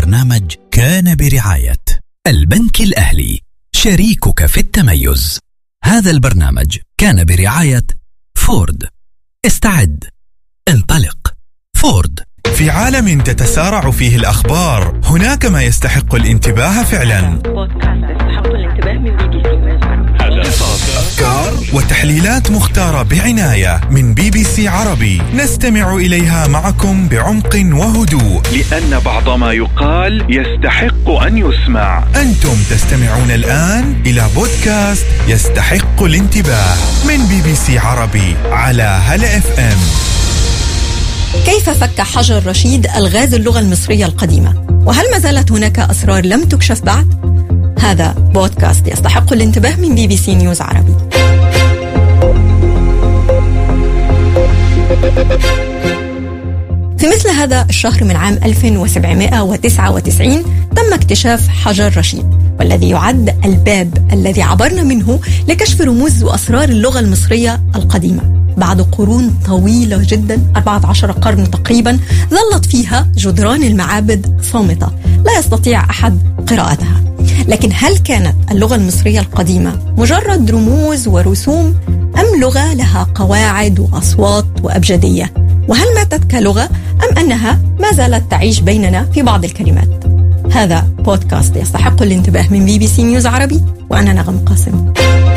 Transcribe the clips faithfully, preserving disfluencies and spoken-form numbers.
البرنامج كان برعاية البنك الأهلي، شريكك في التميز. هذا البرنامج كان برعاية فورد. استعد، انطلق، فورد. في عالم تتسارع فيه الأخبار هناك ما يستحق الانتباه فعلا. أفكار وتحليلات مختارة بعناية من بي بي سي عربي، نستمع إليها معكم بعمق وهدوء، لأن بعض ما يقال يستحق أن يسمع. أنتم تستمعون الآن إلى بودكاست يستحق الانتباه من بي بي سي عربي على هلا اف ام. كيف فك حجر رشيد ألغاز اللغة المصرية القديمة؟ وهل ما زالت هناك أسرار لم تكشف بعد؟ هذا بودكاست يستحق الانتباه من بي بي سي نيوز عربي. في مثل هذا الشهر من عام ألف وسبعمائة وتسعة وتسعين تم اكتشاف حجر رشيد، والذي يعد الباب الذي عبرنا منه لكشف رموز وأسرار اللغة المصرية القديمة. بعد قرون طويلة جدا، أربعة عشر قرن تقريبا، ظلت فيها جدران المعابد صامتة لا يستطيع أحد قراءتها. لكن هل كانت اللغة المصرية القديمة مجرد رموز ورسوم، أم لغة لها قواعد وأصوات وأبجدية؟ وهل ماتت كلغة أم أنها ما زالت تعيش بيننا في بعض الكلمات؟ هذا بودكاست يستحق الانتباه من بي بي سي نيوز عربي، وأنا نغم قاسم.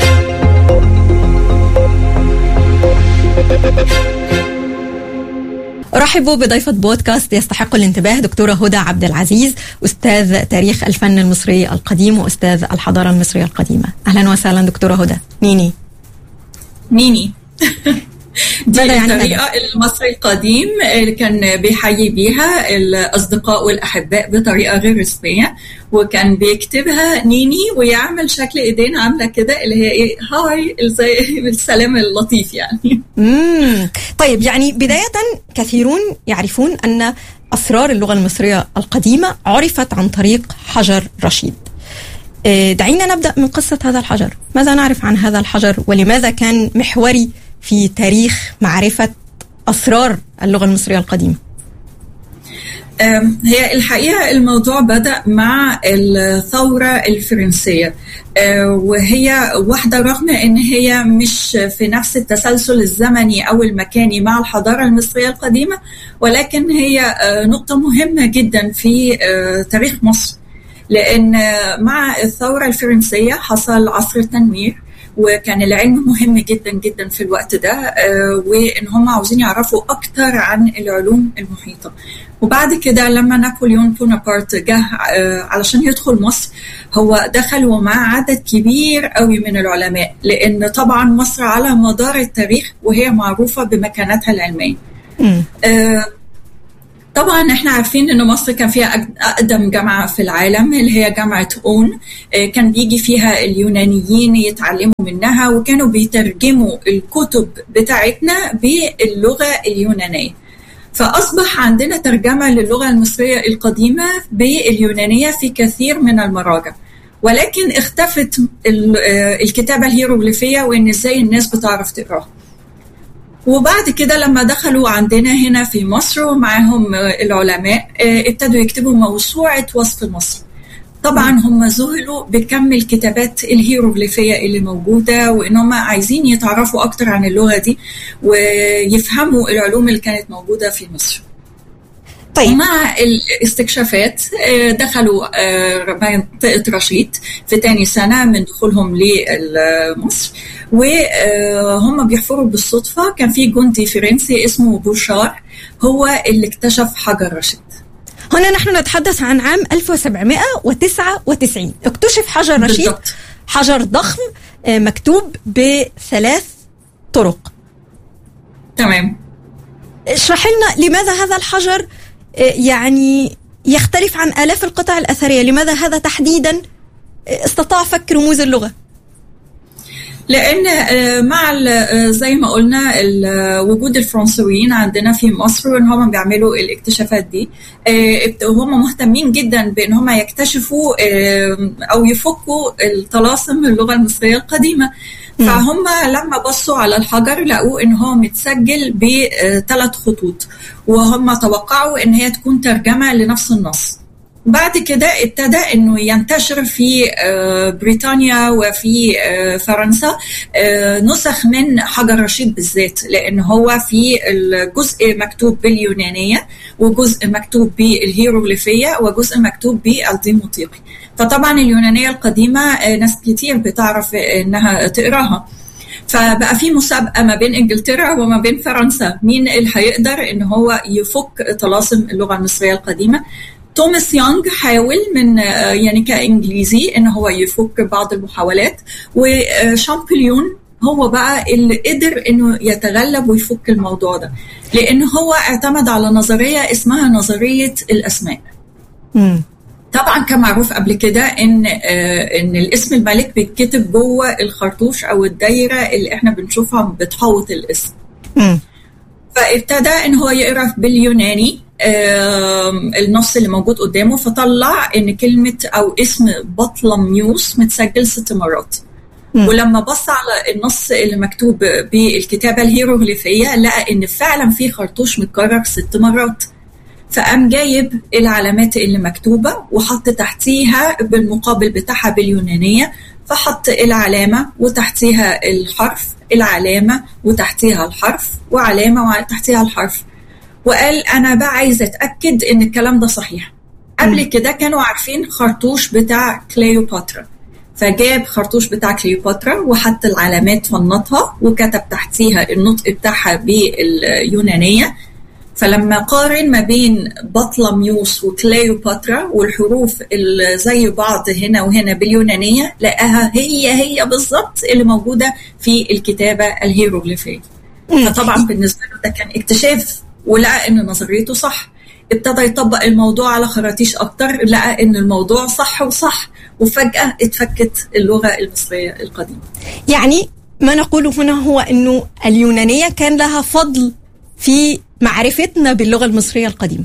أرحب بضيفة بودكاست يستحق الانتباه دكتورة هدى عبد العزيز، أستاذ تاريخ الفن المصري القديم وأستاذ الحضارة المصرية القديمة. أهلا وسهلا دكتورة هدى. نيني نيني دي يعني الطريقة المصري القديم اللي كان بيحيي بيها الأصدقاء والأحباء بطريقة غير رسمية، وكان بيكتبها نيني ويعمل شكل إيدين عاملة كده اللي هي إيه، هاي، زي السلام اللطيف يعني. مم. طيب، يعني بداية كثيرون يعرفون أن أسرار اللغة المصرية القديمة عرفت عن طريق حجر رشيد. دعينا نبدأ من قصة هذا الحجر. ماذا نعرف عن هذا الحجر، ولماذا كان محوري في تاريخ معرفة أسرار اللغة المصرية القديمة؟ هي الحقيقة الموضوع بدأ مع الثورة الفرنسية، وهي واحدة رغم أن هي مش في نفس التسلسل الزمني أو المكاني مع الحضارة المصرية القديمة، ولكن هي نقطة مهمة جدا في تاريخ مصر، لأن مع الثورة الفرنسية حصل عصر التنوير، وكان العلم مهم جدا جدا في الوقت ده، وإن هم عاوزين يعرفوا أكتر عن العلوم المحيطة. وبعد كده لما نابليون بونابرت جه علشان يدخل مصر، هو دخل ومع عدد كبير قوي من العلماء، لأن طبعا مصر على مدار التاريخ وهي معروفة بمكانتها العلمية. طبعا احنا عارفين ان مصر كان فيها اقدم جامعة في العالم اللي هي جامعة اون، كان بيجي فيها اليونانيين يتعلموا منها، وكانوا بيترجموا الكتب بتاعتنا باللغة اليونانية. فاصبح عندنا ترجمة للغة المصرية القديمة باليونانية في كثير من المراجع، ولكن اختفت الكتابة الهيروغليفية وان ازاي الناس بتعرف تقراها. وبعد كده لما دخلوا عندنا هنا في مصر ومعهم العلماء، ابتدوا يكتبوا موسوعة وصف مصر. طبعا هم ذهلوا بكم الكتابات الهيروغليفية اللي موجودة، وإن هم عايزين يتعرفوا أكتر عن اللغة دي ويفهموا العلوم اللي كانت موجودة في مصر. طيب، مع الاستكشافات دخلوا منطقة رشيد في تاني سنة من دخولهم لمصر، وهم بيحفروا بالصدفة كان في جندي فرنسي اسمه بوشار هو اللي اكتشف حجر رشيد. هنا نحن نتحدث عن عام ألف وسبعمائة وتسعة وتسعين اكتشف حجر رشيد. بالضبط. حجر ضخم مكتوب بثلاث طرق. تمام. اشرح لنا لماذا هذا الحجر يعني يختلف عن آلاف القطع الأثرية، لماذا هذا تحديدا استطاع فك رموز اللغة؟ لأن مع زي ما قلنا وجود الفرنسويين عندنا في مصر وإن هم بيعملوا الاكتشافات دي، وهم مهتمين جدا بإن هم يكتشفوا أو يفكوا الطلاسم اللغة المصرية القديمة. فهم لما بصوا على الحجر لقوا إن هو متسجل بثلاث خطوط، وهم توقعوا إن هي تكون ترجمة لنفس النص. بعد كده ابتدى انه ينتشر في بريطانيا وفي فرنسا نسخ من حجر رشيد بالذات، لان هو في الجزء مكتوب باليونانيه وجزء مكتوب بالهيروغليفيه وجزء مكتوب بالديموطيقي. فطبعا اليونانيه القديمه ناس كتير بتعرف انها تقراها، فبقى في مسابقه ما بين انجلترا وما بين فرنسا مين اللي هيقدر ان هو يفك طلاسم اللغه المصريه القديمه. توماس يونغ حاول من يعني كإنجليزي إن هو يفك بعض المحاولات، وشامبليون هو بقى اللي قدر إنه يتغلب ويفك الموضوع ده، لأن هو اعتمد على نظرية اسمها نظرية الأسماء. م. طبعا كان معروف قبل كده إن إن الاسم الملك بيتكتب جوه الخرطوش أو الدايرة اللي إحنا بنشوفها بتحوط الاسم. م. فابتدى إن هو يقرأ باليوناني النص اللي موجود قدامه، فطلع ان كلمة او اسم بطلميوس متسجل ست مرات. م. ولما بص على النص اللي مكتوب بالكتابة الهيروغليفية لقى ان فعلا في خرطوش متكرر ست مرات، فقام جايب العلامات اللي مكتوبة وحط تحتيها بالمقابل بتاعها باليونانية، فحط العلامة وتحتيها الحرف، العلامة وتحتيها الحرف، وعلامة وتحتيها الحرف، وقال أنا بقى عايزة أتأكد إن الكلام ده صحيح. قبل كده كانوا عارفين خرطوش بتاع كليوباترا، فجاب خرطوش بتاع كليوباترا وحط العلامات فنطها وكتب تحتيها النطق بتاعها باليونانية. فلما قارن ما بين بطلميوس وكليوباترا والحروف اللي زي بعض هنا وهنا باليونانية لقاها هي هي بالظبط اللي موجودة في الكتابة الهيروغليفية. فطبعا بالنسبة له ده كان اكتشاف، ولقى ان نظريته صح. ابتدى يطبق الموضوع على خراطيش اكتر، لقى ان الموضوع صح وصح، وفجأة اتفكت اللغة المصرية القديمة. يعني ما نقوله هنا هو انه اليونانية كان لها فضل في معرفتنا باللغة المصرية القديمة.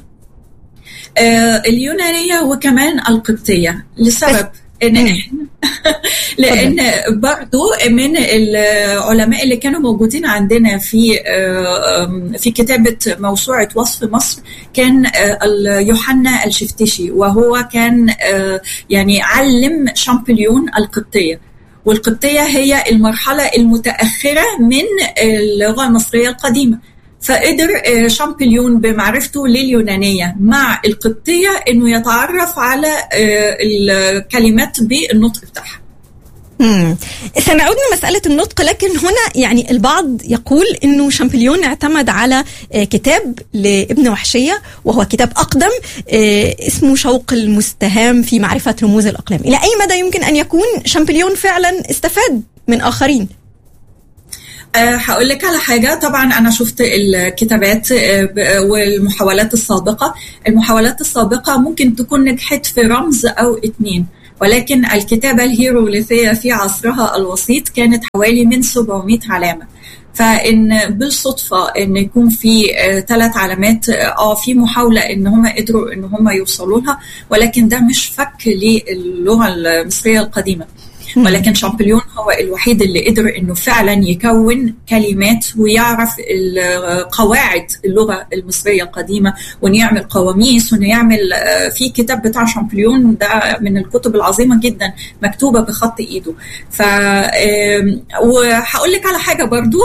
آه اليونانية وكمان القبطية، لسبب ان احنا لان برضو من العلماء اللي كانوا موجودين عندنا في في كتابة موسوعة وصف مصر كان يوحنا الشفتشي، وهو كان يعني علم شامبليون القبطية، والقبطية هي المرحلة المتأخرة من اللغة المصرية القديمة. فقدر شامبليون بمعرفته لليونانية مع القبطية إنه يتعرف على الكلمات بالنطق بتاعها. امم سنعود لمسألة النطق، لكن هنا يعني البعض يقول إنه شامبليون اعتمد على كتاب لابن وحشية، وهو كتاب أقدم اسمه شوق المستهام في معرفة رموز الأقلام. إلى أي مدى يمكن أن يكون شامبليون فعلا استفاد من آخرين؟ هقول لك على حاجة. طبعا أنا شفت الكتابات والمحاولات السابقة. المحاولات السابقة ممكن تكون نجحت في رمز أو اتنين، ولكن الكتابة الهيروغليفية في عصرها الوسيط كانت حوالي من سبعمائة علامة. فإن بالصدفة إن يكون في ثلاث علامات اه في محاولة إن هم قدروا إن هم يوصلوا لها، ولكن ده مش فك للغة المصرية القديمة. ولكن شامبليون هو الوحيد اللي قدر انه فعلا يكون كلمات ويعرف قواعد اللغة المصرية القديمة، وانه يعمل قواميس، وانه يعمل في كتاب بتاع شامبليون ده من الكتب العظيمة جدا مكتوبة بخط ايده. ف وهقول لك على حاجة برضو،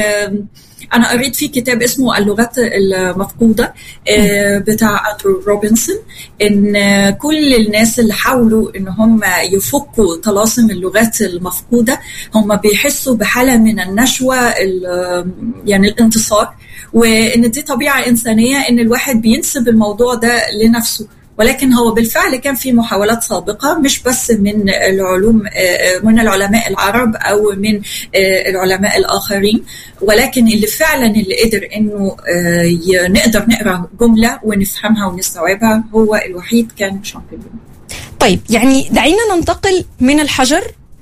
أنا قريت في كتاب اسمه اللغات المفقودة بتاع أندرو روبنسون، إن كل الناس اللي حاولوا إن هم يفكوا طلاسم اللغات المفقودة هم بيحسوا بحالة من النشوة، يعني الانتصار، وإن دي طبيعة إنسانية إن الواحد بينسب الموضوع ده لنفسه. ولكن هو بالفعل كان في محاولات سابقة مش بس من العلوم من العلماء العرب أو من العلماء الآخرين، ولكن اللي فعلا اللي قدر إنه نقدر نقرأ جملة ونفهمها ونستوعبها هو الوحيد كان شامبليون. طيب يعني دعينا ننتقل من الحجر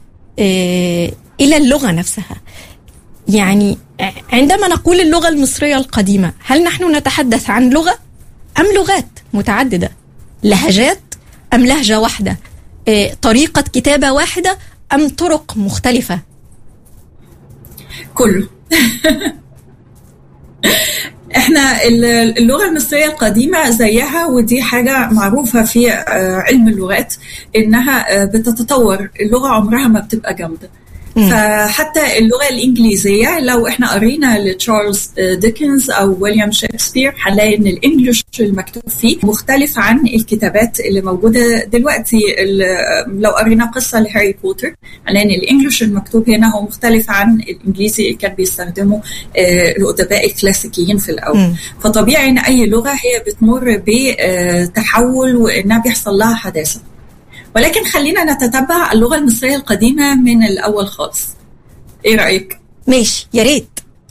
إلى اللغة نفسها. يعني عندما نقول اللغة المصرية القديمة، هل نحن نتحدث عن لغة أم لغات متعددة؟ لهجات أم لهجة واحدة؟ إيه طريقة كتابة واحدة أم طرق مختلفة؟ كله. احنا اللغة المصرية القديمة زيها، ودي حاجة معروفة في علم اللغات، انها بتتطور. اللغة عمرها ما بتبقى جامدة. فحتى اللغة الإنجليزية لو احنا قرينا لتشارلز ديكنز أو ويليام شكسبير هنلاقي إن الإنجليش المكتوب فيه مختلف عن الكتابات اللي موجودة دلوقتي. لو قرينا قصة لهاري بوتر هنلاقي إن الإنجليش المكتوب هنا هو مختلف عن الإنجليزي اللي كان بيستخدمه الأدباء الكلاسيكيين في الأول. م. فطبيعي إن أي لغة هي بتمر بتحول وإنها بيحصل لها حداثة. ولكن خلينا نتتبع اللغة المصرية القديمة من الأول خالص. إيه رأيك؟ ماشي، يا ريت.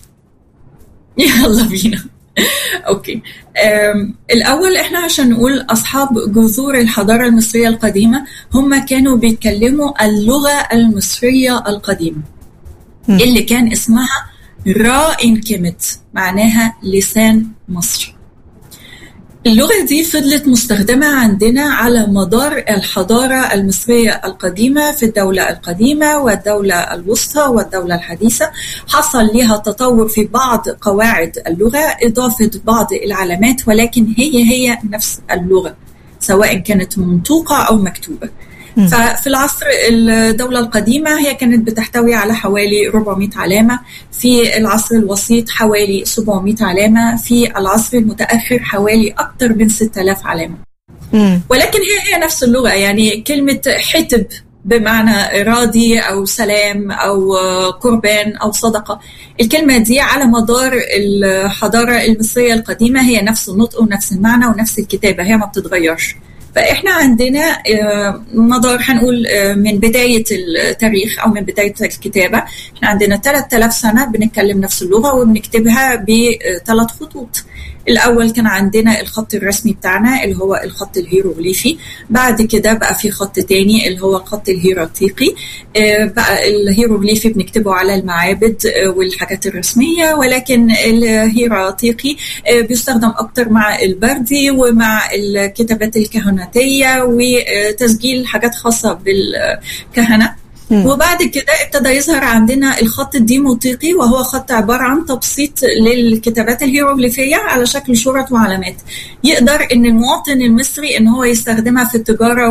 يلا بينا. أوكي. الأول إحنا عشان نقول أصحاب جذور الحضارة المصرية القديمة هم كانوا بيتكلموا اللغة المصرية القديمة م. اللي كان اسمها را إنكمت، معناها لسان مصر. اللغة دي فضلت مستخدمة عندنا على مدار الحضارة المصرية القديمة في الدولة القديمة والدولة الوسطى والدولة الحديثة. حصل لها تطور في بعض قواعد اللغة، إضافة بعض العلامات، ولكن هي هي نفس اللغة سواء كانت منطوقة أو مكتوبة. ففي العصر الدولة القديمة هي كانت بتحتوي على حوالي أربعمائة علامة، في العصر الوسيط حوالي سبعمائة علامة، في العصر المتأخر حوالي أكثر من ستة آلاف علامة. مم. ولكن هي هي نفس اللغة. يعني كلمة حتب بمعنى راضي أو سلام أو قربان أو صدقة، الكلمة دي على مدار الحضارة المصرية القديمة هي نفس النطق ونفس المعنى ونفس الكتابة، هي ما بتتغيرش. فإحنا عندنا مدار هنقول من بداية التاريخ أو من بداية الكتابة، إحنا عندنا ثلاثة آلاف سنة بنتكلم نفس اللغة وبنكتبها بثلاث خطوط. الأول كان عندنا الخط الرسمي بتاعنا اللي هو الخط الهيروغليفي، بعد كده بقى في خط تاني اللي هو الخط الهيراتيقي. بقى الهيروغليفي بنكتبه على المعابد والحاجات الرسمية، ولكن الهيراتيقي بيستخدم أكتر مع البردي ومع الكتابات الكهنوتية وتسجيل حاجات خاصة بالكهنة. وبعد كده ابتدى يظهر عندنا الخط الديموطيقي، وهو خط عبارة عن تبسيط للكتابات الهيروغليفية على شكل شرط وعلامات، يقدر ان المواطن المصري ان هو يستخدمها في التجارة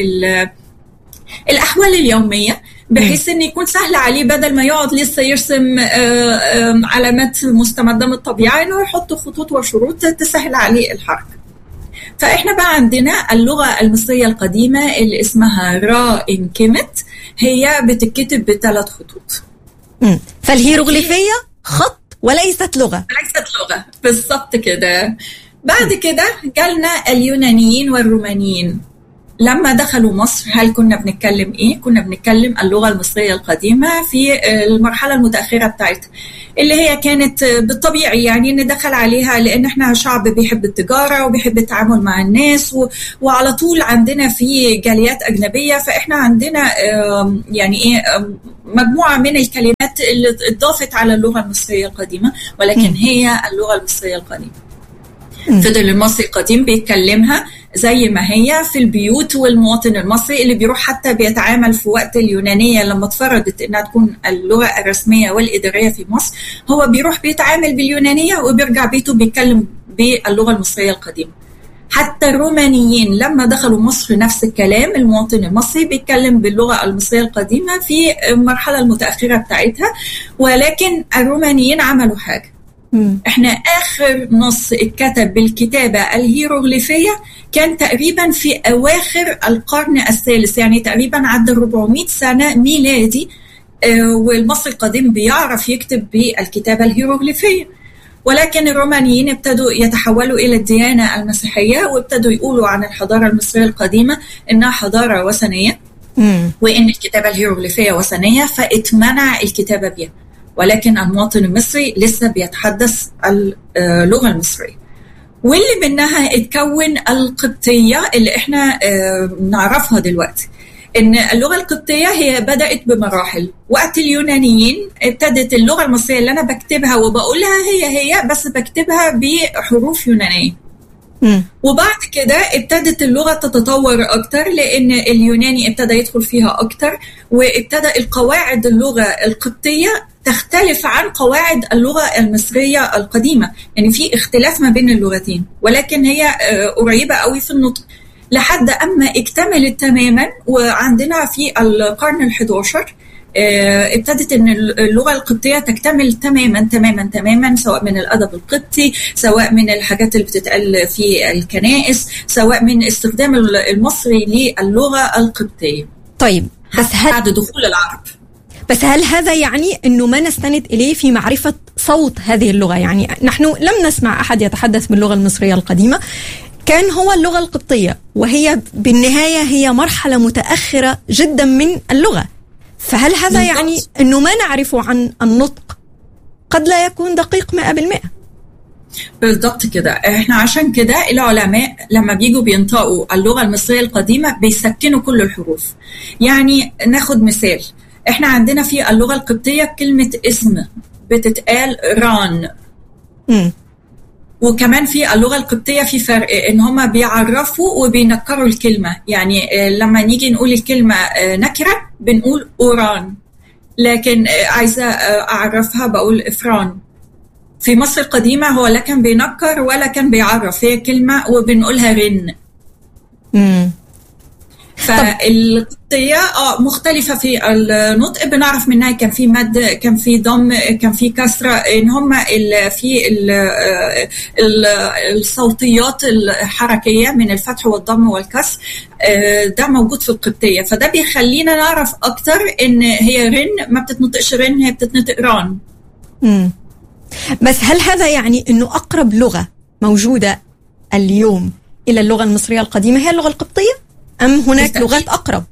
والأحوال اليومية، بحيث ان يكون سهل عليه بدل ما يقعد لسه يرسم علامات مستمدة من الطبيعة، انه يحط خطوط وشروط تسهل عليه الحركة. فإحنا بقى عندنا اللغة المصرية القديمة اللي اسمها را إنكمت، هي بتتكتب بثلاث خطوط. امم فالهيروغليفية خط وليست لغة. ليست لغة بالضبط كده. بعد كده جالنا اليونانيين والرومانيين. لما دخلوا مصر هل كنا بنتكلم ايه؟ كنا بنتكلم اللغة المصرية القديمة في المرحلة المتأخرة بتاعتها، اللي هي كانت بالطبيعي يعني ان دخل عليها لان احنا شعب بيحب التجارة وبيحب التعامل مع الناس، و... وعلى طول عندنا في جاليات أجنبية، فاحنا عندنا يعني ايه مجموعة من الكلمات اللي اضافت على اللغة المصرية القديمة، ولكن هي اللغة المصرية القديمة. فضل المصري القديم بيتكلمها زي ما هي في البيوت، والمواطن المصري اللي بيروح حتى بيتعامل في وقت اليونانية لما اتفرضت انها تكون اللغة الرسمية والإدارية في مصر، هو بيروح بيتعامل باليونانية وبيرجع بيته بيتكلم باللغة المصرية القديمة. حتى الرومانيين لما دخلوا مصر نفس الكلام، المواطن المصري بيتكلم باللغة المصرية القديمة في المرحلة المتأخرة بتاعتها، ولكن الرومانيين عملوا حاجة. احنا اخر نص اتكتب بالكتابة الهيروغليفية كان تقريبا في اواخر القرن الثالث، يعني تقريبا عدى أربعمائة سنة ميلادي، اه والمصري القديم بيعرف يكتب بالكتابة الهيروغليفية. ولكن الرومانيين ابتدوا يتحولوا الى الديانة المسيحية، وابتدوا يقولوا عن الحضارة المصرية القديمة انها حضارة وثنية، وان الكتابة الهيروغليفية وثنية، فاتمنع الكتابة بها. ولكن المواطن المصري لسه بيتحدث اللغة المصرية، واللي منها اتكون القبطية اللي احنا نعرفها دلوقتي. ان اللغة القبطية هي بدأت بمراحل. وقت اليونانيين ابتدت اللغة المصرية اللي انا بكتبها وبقولها هي هي، بس بكتبها بحروف يونانية. وبعد كده ابتدت اللغة تتطور أكتر لأن اليوناني ابتدى يدخل فيها أكتر، وابتدى القواعد اللغة القبطية تختلف عن قواعد اللغة المصرية القديمة. يعني في اختلاف ما بين اللغتين، ولكن هي قريبة قوي في النطق لحد أما اكتملت تماما. وعندنا في القرن الحداشر ابتدت ان اللغه القبطيه تكتمل تماما تماما تماما، سواء من الادب القبطي، سواء من الحاجات اللي بتتقال في الكنائس، سواء من استخدام المصري للغه القبطيه. طيب بس هل بعد دخول العرب، بس هل هذا يعني انه ما نستند اليه في معرفه صوت هذه اللغه؟ يعني نحن لم نسمع احد يتحدث باللغه المصريه القديمه، كان هو اللغه القبطيه، وهي بالنهايه هي مرحله متاخره جدا من اللغه. فهل هذا يعني أنه ما نعرفه عن النطق قد لا يكون دقيق مئة بالمئة؟ بالضبط كده. احنا عشان كده العلماء لما بيجوا بينطقوا اللغة المصرية القديمة بيسكنوا كل الحروف. يعني ناخد مثال، احنا عندنا في اللغة القبطية كلمة اسم بتتقال ران. م. وكمان في اللغة القبطية في فرق ان هما بيعرفوا وبينكروا الكلمة. يعني لما نيجي نقول الكلمة نكرة بنقول أوران، لكن عايزة أعرفها بقول إفران. في مصر القديمة هو لا كان بينكر ولا كان بيعرف، هي كلمة وبنقولها رن. امم فالقبطية اه مختلفة في النطق، بنعرف منها كان في مد، كان في ضم، كان في كسرة، ان هم في ال ال الصوتيات الحركية من الفتح والضم والكسر ده موجود في القبطية. فده بيخلينا نعرف اكتر ان هي رن ما بتتنطقش رن، هي بتتنطق ران. امم بس هل هذا يعني انه اقرب لغة موجودة اليوم الى اللغة المصرية القديمة هي اللغة القبطية، أم هناك بالتأكيد لغات أقرب؟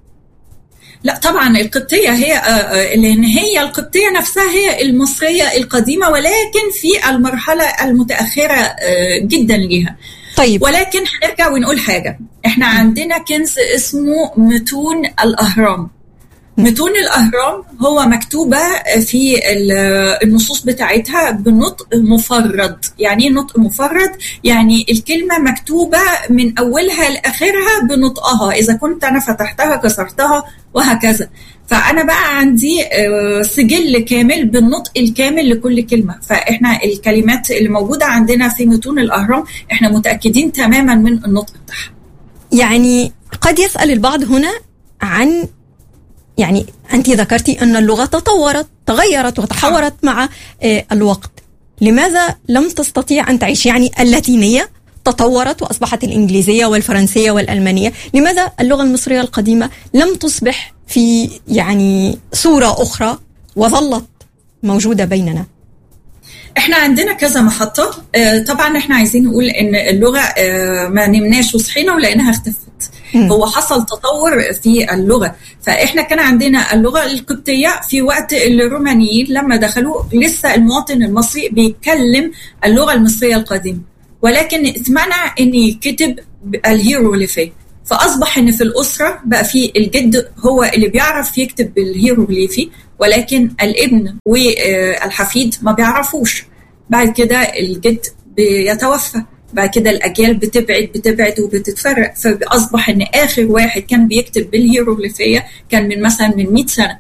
لا طبعا القبطية هي، لأن هي القبطية نفسها هي المصرية القديمة، ولكن في المرحلة المتأخرة جدا ليها. طيب ولكن هنرجع ونقول حاجة، احنا عندنا كنز اسمه متون الأهرام. متون الأهرام هو مكتوبة في النصوص بتاعتها بنطق مفرد. يعني نطق مفرد يعني الكلمة مكتوبة من أولها لآخرها بنطقها، إذا كنت أنا فتحتها كسرتها وهكذا. فأنا بقى عندي سجل كامل بالنطق الكامل لكل كلمة. فإحنا الكلمات اللي موجودة عندنا في متون الأهرام إحنا متأكدين تماما من النطق بتاعها. يعني قد يسأل البعض هنا عن، يعني أنت ذكرتي أن اللغة تطورت تغيرت وتحورت مع الوقت، لماذا لم تستطيع أن تعيش؟ يعني اللاتينية تطورت وأصبحت الإنجليزية والفرنسية والألمانية، لماذا اللغة المصرية القديمة لم تصبح في يعني صورة أخرى وظلت موجودة بيننا؟ احنا عندنا كذا محطة. اه طبعا احنا عايزين نقول ان اللغة اه ما نمناش وصحينا ولقيناها اختفت. م. هو حصل تطور في اللغة. فاحنا كان عندنا اللغة القبطية في وقت الرومانيين لما دخلوا لسه المواطن المصري بيتكلم اللغة المصرية القديمة، ولكن اتمنع ان يكتب الهيروغليفي. فأصبح إن في الأسرة بقى في الجد هو اللي بيعرف يكتب بالهيروغليفي، ولكن الابن والحفيد ما بيعرفوش. بعد كده الجد بيتوفى، بعد كده الأجيال بتبعد بتبعد وبتتفرق. فأصبح إن آخر واحد كان بيكتب بالهيروغليفية كان من مثلا من مئة سنة،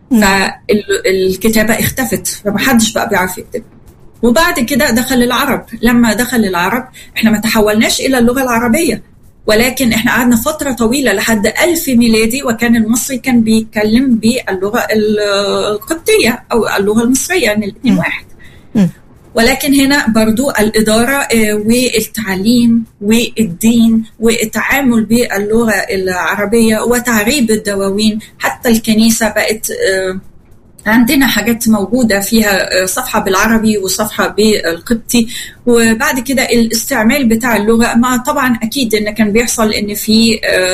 فالكتابة اختفت، فمحدش بقى بيعرف يكتب. وبعد كده دخل العرب. لما دخل العرب احنا ما تحولناش إلى اللغة العربية، ولكن احنا قعدنا فترة طويلة لحد ألف ميلادي وكان المصري كان بيتكلم باللغة القبطية أو اللغة المصرية، يعني الاثنين واحد. ولكن هنا برضو الإدارة والتعليم والدين والتعامل باللغة العربية وتعريب الدواوين، حتى الكنيسة بقت عندنا حاجات موجودة فيها صفحة بالعربي وصفحة بالقبطي. وبعد كده الاستعمال بتاع اللغة، ما طبعا أكيد إن كان بيحصل إن في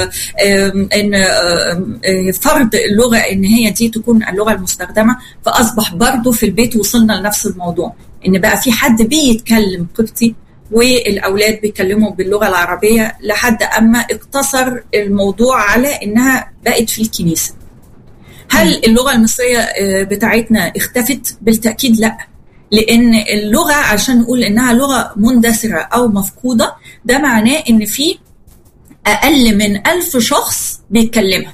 إن فرض اللغة إن هي دي تكون اللغة المستخدمة. فأصبح برضو في البيت وصلنا لنفس الموضوع، إن بقى في حد بيتكلم قبطي والأولاد بيتكلموا باللغة العربية، لحد أما اقتصر الموضوع على إنها بقت في الكنيسة. هل اللغة المصرية بتاعتنا اختفت؟ بالتأكيد لا. لأن اللغة عشان نقول إنها لغة مندثرة أو مفقودة ده معناه إن في أقل من ألف شخص بيتكلمها.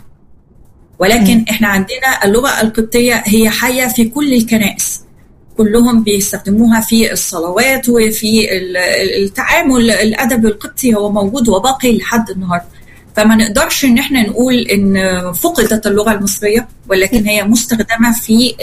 ولكن م. إحنا عندنا اللغة القبطية هي حية في كل الكنائس، كلهم بيستخدموها في الصلوات وفي التعامل. الأدب القبطي هو موجود وباقي لحد النهاردة، فما نقدرش إن إحنا نقول إن فقدت اللغة المصرية، ولكن هي مستخدمة في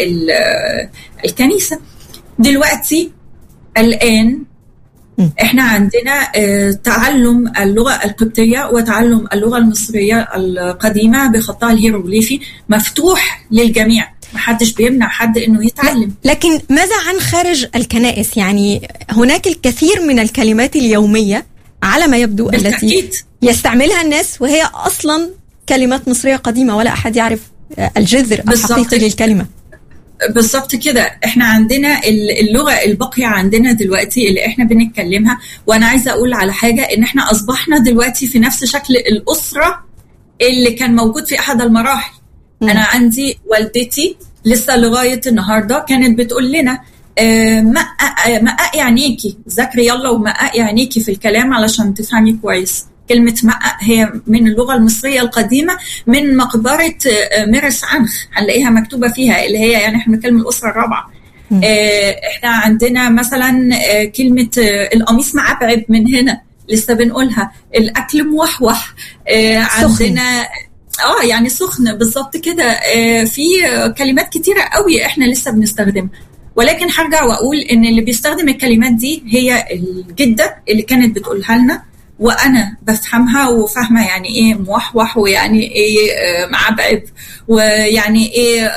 الكنيسة. دلوقتي الآن إحنا عندنا تعلم اللغة القبطية وتعلم اللغة المصرية القديمة بخطها الهيروغليفي مفتوح للجميع، محدش بيمنع حد إنه يتعلم. لكن ماذا عن خارج الكنائس؟ يعني هناك الكثير من الكلمات اليومية على ما يبدو بالتأكيد التي يستعملها الناس وهي أصلا كلمات مصرية قديمة ولا أحد يعرف الجذر الحقيقي للكلمة. بالضبط كده. احنا عندنا اللغة الباقية عندنا دلوقتي اللي احنا بنتكلمها. وانا عايزة اقول على حاجة، ان احنا اصبحنا دلوقتي في نفس شكل الاسرة اللي كان موجود في احد المراحل. م. انا عندي والدتي لسه لغاية النهاردة كانت بتقول لنا اه مقق مقق عينيكي، ذاكري يلا ومقق عينيكي في الكلام علشان تفهمي كويس. كلمة مقق هي من اللغة المصرية القديمة، من مقبرة ميرس عنخ هنلاقيها مكتوبة فيها، اللي هي يعني احنا بنتكلم الأسرة الرابعة. اه احنا عندنا مثلا اه كلمة اه القميص معبعب من هنا لسه بنقولها. الأكل موحوح. اه عندنا اه يعني سخن بالظبط كده. اه في كلمات كتيرة قوي احنا لسه بنستخدمها. ولكن هرجع وأقول إن اللي بيستخدم الكلمات دي هي الجدة اللي كانت بتقولها لنا، وأنا بفهمها وفاهمة يعني إيه موحوح، ويعني إيه معبعب، ويعني إيه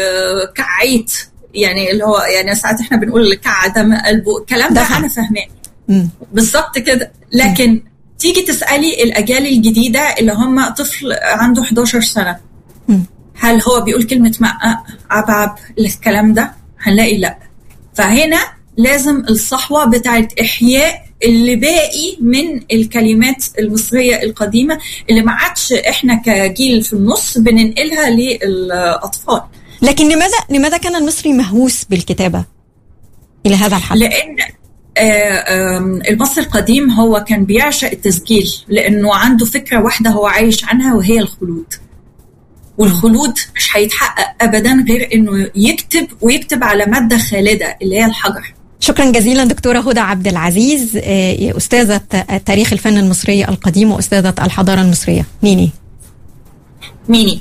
كعيت، يعني اللي هو يعني ساعات إحنا بنقول كع دم قلبه، الكلام ده أنا فاهماه بالظبط كده. لكن م. تيجي تسألي الأجيال الجديدة اللي هم طفل عنده إحدى عشرة سنة، م. هل هو بيقول كلمة مقق عبعب الكلام ده؟ هنلاقي لأ. فهنا لازم الصحوة بتاعت إحياء اللي باقي من الكلمات المصرية القديمة اللي ما عادش احنا كجيل في النص بننقلها للأطفال. لكن لماذا لماذا كان المصري مهووس بالكتابة إلى هذا الحد؟ لأن المصري القديم هو كان بيعشق التسجيل، لأنه عنده فكرة واحدة هو عايش عنها وهي الخلود. والخلود مش هيتحقق أبدا غير إنه يكتب، ويكتب على مادة خالدة اللي هي الحجر. شكرا جزيلا دكتورة هدى عبد العزيز، أستاذة تاريخ الفن المصري القديم وأستاذة الحضارة المصرية. ميني ميني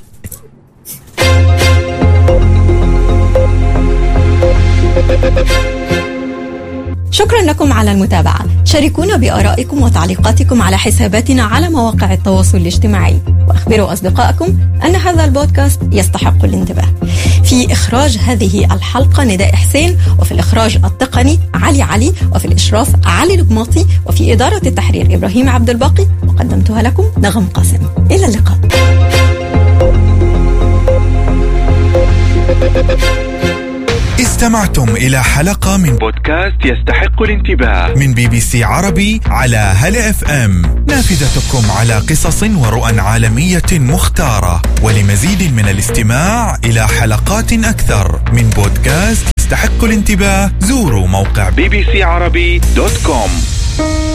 شكرا لكم على المتابعة. شاركونا بآرائكم وتعليقاتكم على حساباتنا على مواقع التواصل الاجتماعي، وأخبروا أصدقائكم أن هذا البودكاست يستحق الانتباه. في إخراج هذه الحلقة نداء حسين، وفي الإخراج التقني علي علي، وفي الإشراف علي لقماطي، وفي إدارة التحرير إبراهيم عبد الباقي، وقدمتها لكم نغم قاسم. إلى اللقاء. استمعتم إلى حلقة من بودكاست يستحق الانتباه من بي بي سي عربي على هلا اف ام، نافذتكم على قصص ورؤى عالمية مختارة. ولمزيد من الاستماع إلى حلقات أكثر من بودكاست يستحق الانتباه، زوروا موقع بي بي سي عربي دوت كوم.